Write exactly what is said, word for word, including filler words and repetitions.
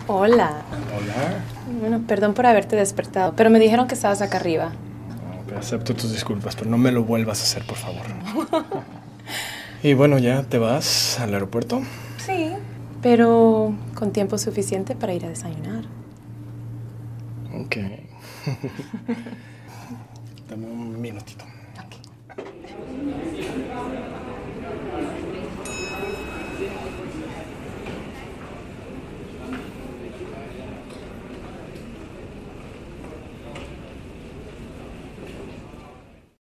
Hola. Hola. Bueno, perdón por haberte despertado, pero me dijeron que estabas acá arriba. No, acepto tus disculpas, pero no me lo vuelvas a hacer, por favor. Y bueno, ¿ya te vas al aeropuerto? Sí, pero con tiempo suficiente para ir a desayunar. Ok. Dame un minutito. Ok.